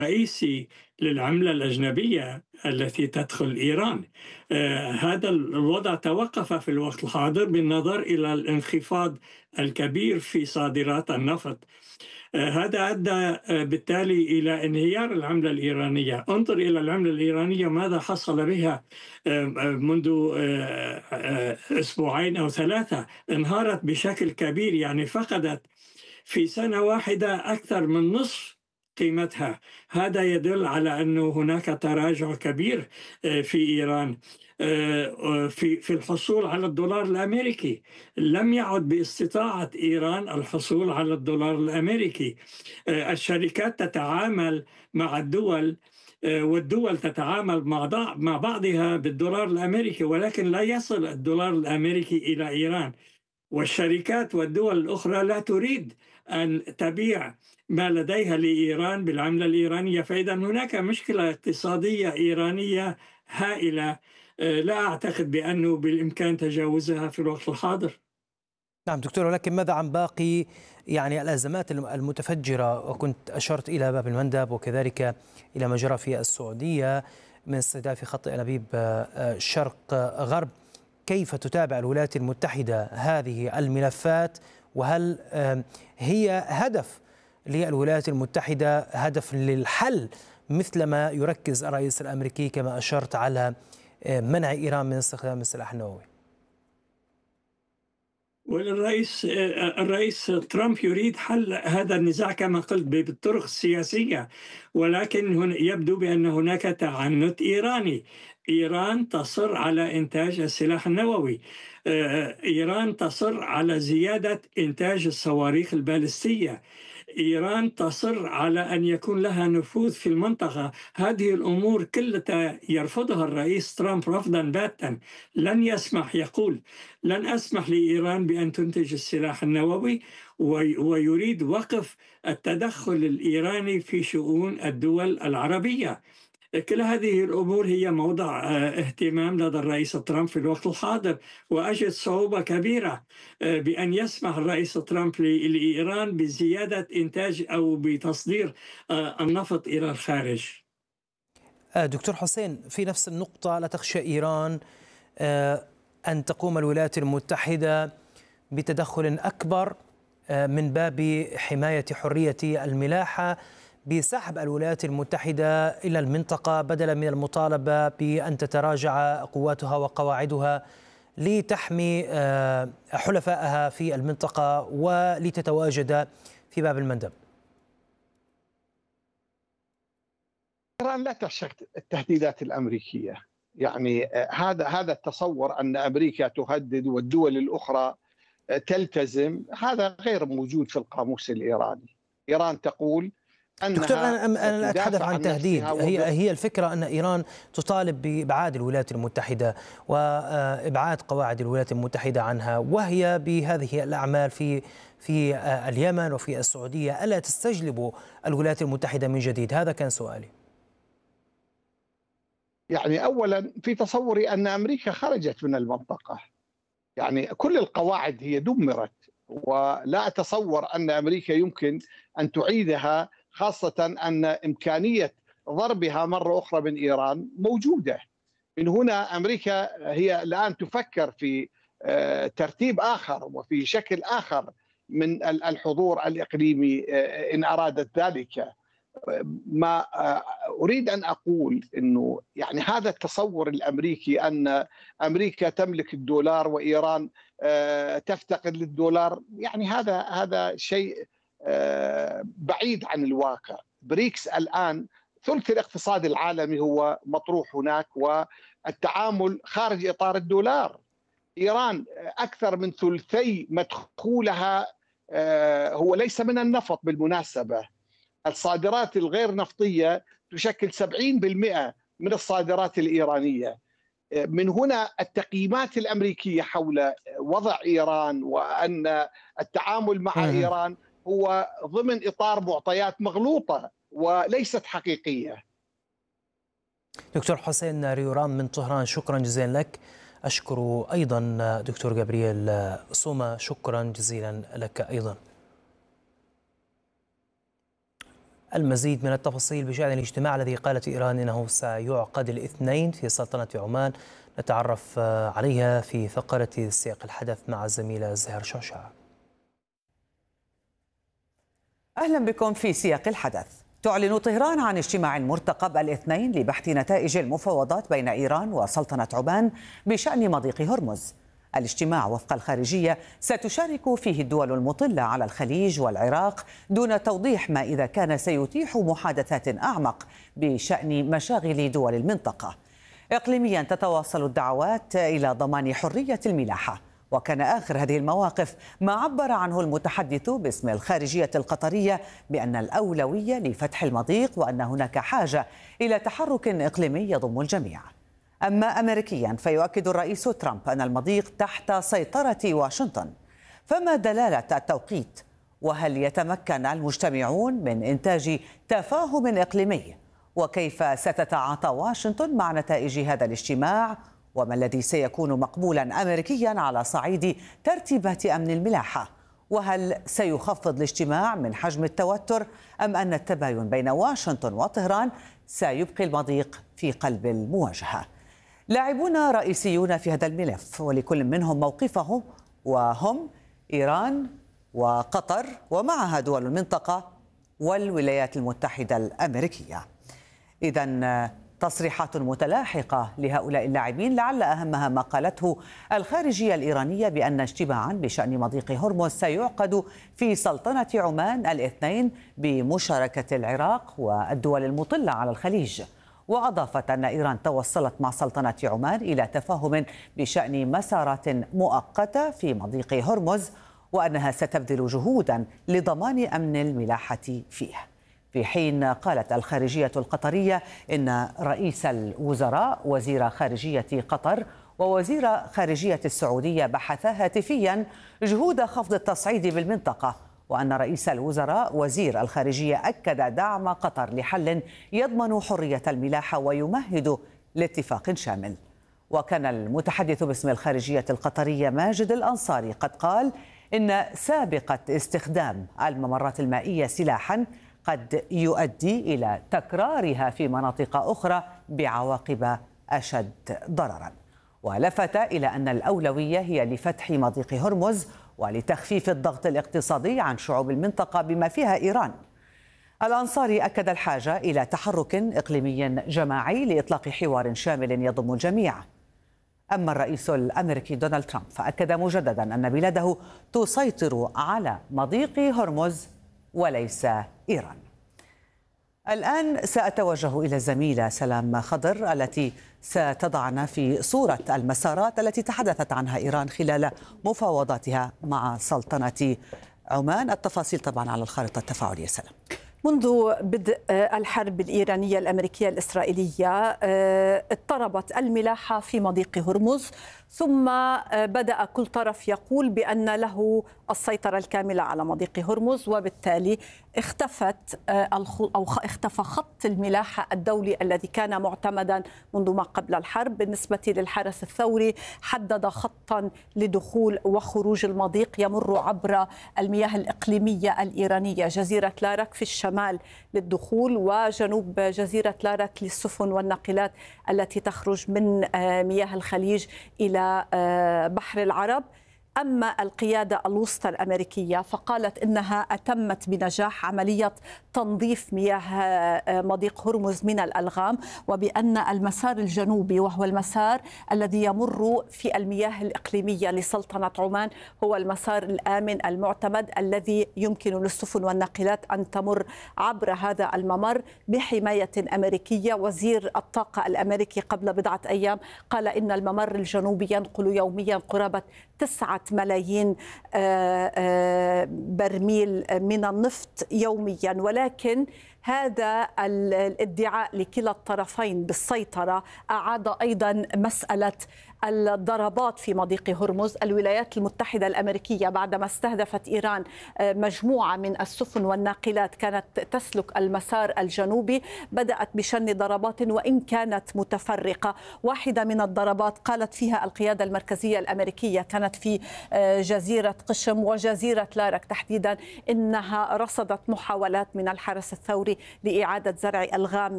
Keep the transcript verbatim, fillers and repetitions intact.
رئيسي للعملة الأجنبية التي تدخل إيران. آه، هذا الوضع توقف في الوقت الحاضر بالنظر إلى الانخفاض الكبير في صادرات النفط. آه، هذا أدى آه، بالتالي إلى انهيار العملة الإيرانية. انظر إلى العملة الإيرانية ماذا حصل بها آه، منذ آه، آه، أسبوعين أو ثلاثة. انهارت بشكل كبير، يعني فقدت في سنة واحدة أكثر من نصف قيمتها. هذا يدل على أنه هناك تراجع كبير آه، في إيران آه، آه، في في الحصول على الدولار الأمريكي. لم يعد باستطاعة إيران الحصول على الدولار الأمريكي. آه، الشركات تتعامل مع الدول، آه، والدول تتعامل مع ضع- مع بعضها بالدولار الأمريكي، ولكن لا يصل الدولار الأمريكي إلى إيران. والشركات والدول الأخرى لا تريد أن تبيع ما لديها لإيران بالعملة الإيرانية. فإذا هناك مشكلة اقتصادية إيرانية هائلة، آه، لا أعتقد بأنه بالإمكان تجاوزها في الوقت الحاضر. نعم دكتور، ولكن ماذا عن باقي يعني الأزمات المتفجرة؟ وكنت أشرت إلى باب المندب وكذلك إلى ما جرى في السعودية من استهداف خط أنابيب شرق غرب. كيف تتابع الولايات المتحدة هذه الملفات؟ وهل هي هدف للولايات المتحدة، هدف للحل مثلما يركز الرئيس الأمريكي كما أشرت على منع إيران من استخدام السلاح النووي؟ والرئيس الرئيس ترامب يريد حل هذا النزاع كما قلت بالطرق السياسية، ولكن هنا يبدو بأن هناك تعنت إيراني. إيران تصر على إنتاج السلاح النووي. إيران تصر على زيادة إنتاج الصواريخ البالستية. إيران تصر على أن يكون لها نفوذ في المنطقة. هذه الأمور كلها يرفضها الرئيس ترامب رفضا باتا. لن يسمح، يقول لن أسمح لإيران بأن تنتج السلاح النووي، ويريد وقف التدخل الإيراني في شؤون الدول العربية. كل هذه الأمور هي موضع اهتمام لدى الرئيس ترامب في الوقت الحاضر، وأجد صعوبة كبيرة بأن يسمح الرئيس ترامب لإيران بزيادة إنتاج أو بتصدير النفط إلى الخارج. دكتور حسين، في نفس النقطة، لا تخشى إيران أن تقوم الولايات المتحدة بتدخل أكبر من باب حماية حرية الملاحة بسحب الولايات المتحدة إلى المنطقة بدلا من المطالبة بأن تتراجع قواتها وقواعدها لتحمي حلفائها في المنطقة ولتتواجد في باب المندب؟ إيران لا تخشى التهديدات الأمريكية. يعني هذا هذا التصور أن أمريكا تهدد والدول الأخرى تلتزم، هذا غير موجود في القاموس الإيراني. إيران تقول دكتور، أنها أنا أنا أتحدث عن عن تهديد. هي هي الفكرة أن إيران تطالب بإبعاد الولايات المتحدة وإبعاد قواعد الولايات المتحدة عنها، وهي بهذه الأعمال في في اليمن وفي السعودية. ألا تستجلب الولايات المتحدة من جديد؟ هذا كان سؤالي. يعني أولا في تصوري أن أمريكا خرجت من المنطقة، يعني كل القواعد هي دمرت، ولا أتصور أن أمريكا يمكن أن تعيدها، خاصة أن إمكانية ضربها مرة أخرى من إيران موجودة. من هنا أمريكا هي الآن تفكر في ترتيب آخر وفي شكل آخر من الحضور الإقليمي إن أرادت ذلك. ما أريد أن أقول أنه يعني هذا التصور الأمريكي أن أمريكا تملك الدولار وإيران تفتقد للدولار، يعني هذا هذا شيء بعيد عن الواقع. بريكس الآن ثلث الاقتصاد العالمي هو مطروح هناك، والتعامل خارج إطار الدولار. إيران أكثر من ثلثي مدخولها هو ليس من النفط بالمناسبة. الصادرات الغير نفطية تشكل سبعين بالمئة من الصادرات الإيرانية. من هنا التقييمات الأمريكية حول وضع إيران وأن التعامل مع إيران هو ضمن إطار معطيات مغلوطة وليست حقيقية. دكتور حسين ريوران من طهران، شكرا جزيلا لك. أشكر أيضا دكتور جابرييل سوما، شكرا جزيلا لك أيضا. المزيد من التفاصيل بشأن الاجتماع الذي قالت إيران إنه سيعقد الاثنين في سلطنة عمان نتعرف عليها في فقرة سياق الحدث مع الزميلة زهر شعشع. أهلا بكم في سياق الحدث. تعلن طهران عن اجتماع مرتقب الاثنين لبحث نتائج المفاوضات بين إيران وسلطنة عمان بشأن مضيق هرمز. الاجتماع وفق الخارجية ستشارك فيه الدول المطلة على الخليج والعراق دون توضيح ما إذا كان سيتيح محادثات أعمق بشأن مشاغل دول المنطقة. إقليميا تتواصل الدعوات إلى ضمان حرية الملاحة، وكان آخر هذه المواقف ما عبر عنه المتحدث باسم الخارجية القطرية بأن الأولوية لفتح المضيق وأن هناك حاجة إلى تحرك إقليمي يضم الجميع. أما أمريكيا فيؤكد الرئيس ترامب أن المضيق تحت سيطرة واشنطن. فما دلالة التوقيت؟ وهل يتمكن المجتمعون من إنتاج تفاهم إقليمي؟ وكيف ستتعاطى واشنطن مع نتائج هذا الاجتماع؟ وما الذي سيكون مقبولا أمريكيا على صعيد ترتيبات أمن الملاحة؟ وهل سيخفض الاجتماع من حجم التوتر أم أن التباين بين واشنطن وطهران سيبقي المضيق في قلب المواجهة؟ لاعبون رئيسيون في هذا الملف ولكل منهم موقفه، وهم إيران وقطر ومعها دول المنطقة والولايات المتحدة الأمريكية. إذن تصريحات متلاحقة لهؤلاء اللاعبين، لعل أهمها ما قالته الخارجية الإيرانية بأن اجتماعا بشأن مضيق هرمز سيعقد في سلطنة عمان الاثنين بمشاركة العراق والدول المطلة على الخليج. وأضافت أن إيران توصلت مع سلطنة عمان إلى تفاهم بشأن مسارات مؤقتة في مضيق هرمز، وأنها ستبذل جهودا لضمان أمن الملاحة فيه. في حين قالت الخارجية القطرية إن رئيس الوزراء وزير خارجية قطر ووزير خارجية السعودية بحثا هاتفيا جهود خفض التصعيد بالمنطقة، وأن رئيس الوزراء وزير الخارجية أكد دعم قطر لحل يضمن حرية الملاحة ويمهد لاتفاق شامل. وكان المتحدث باسم الخارجية القطرية ماجد الأنصاري قد قال إن سابقة استخدام الممرات المائية سلاحا قد يؤدي إلى تكرارها في مناطق أخرى بعواقب أشد ضررا. ولفت إلى أن الأولوية هي لفتح مضيق هرمز ولتخفيف الضغط الاقتصادي عن شعوب المنطقة بما فيها إيران. الأنصاري أكد الحاجة إلى تحرك إقليمي جماعي لإطلاق حوار شامل يضم الجميع. أما الرئيس الأمريكي دونالد ترامب فأكد مجددا أن بلاده تسيطر على مضيق هرمز وليس إيران. الآن سأتوجه إلى الزميلة سلام خضر التي ستضعنا في صورة المسارات التي تحدثت عنها إيران خلال مفاوضاتها مع سلطنة عمان. التفاصيل طبعا على الخارطة التفاعلية. سلام. منذ بدء الحرب الإيرانية الأمريكية الإسرائيلية اضطربت الملاحة في مضيق هرمز، ثم بدأ كل طرف يقول بأن له السيطرة الكاملة على مضيق هرمز، وبالتالي اختفت أو اختفى خط الملاحة الدولي الذي كان معتمدا منذ ما قبل الحرب. بالنسبة للحرس الثوري حدد خطا لدخول وخروج المضيق يمر عبر المياه الإقليمية الإيرانية، جزيرة لارك في الشمال للدخول وجنوب جزيرة لارك للسفن والناقلات التي تخرج من مياه الخليج إلى بحر العرب. أما القيادة الوسطى الأمريكية فقالت إنها أتمت بنجاح عملية تنظيف مياه مضيق هرمز من الألغام، وبأن المسار الجنوبي وهو المسار الذي يمر في المياه الإقليمية لسلطنة عمان هو المسار الآمن المعتمد الذي يمكن للسفن والناقلات أن تمر عبر هذا الممر بحماية أمريكية. وزير الطاقة الأمريكي قبل بضعة أيام قال إن الممر الجنوبي ينقل يوميا قرابة تسعة ملايين برميل من النفط يوميا، ولكن هذا الادعاء لكلا الطرفين بالسيطرة أعاد أيضا مسألة الضربات في مضيق هرمز. الولايات المتحدة الأمريكية بعدما استهدفت إيران مجموعة من السفن والناقلات كانت تسلك المسار الجنوبي بدأت بشن ضربات وإن كانت متفرقة. واحدة من الضربات قالت فيها القيادة المركزية الأمريكية كانت في جزيرة قشم وجزيرة لارك تحديدا إنها رصدت محاولات من الحرس الثوري لإعادة زرع ألغام